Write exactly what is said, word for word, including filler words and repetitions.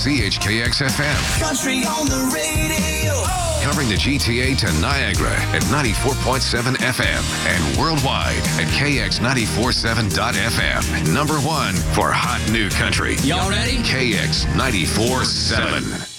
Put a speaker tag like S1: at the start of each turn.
S1: C H K X F M.
S2: Country on the radio.
S1: Covering the G T A to Niagara at ninety-four point seven F M and worldwide at K X nine forty-seven dot F M. Number one for hot new country.
S3: Y'all ready?
S1: K X ninety-four point seven.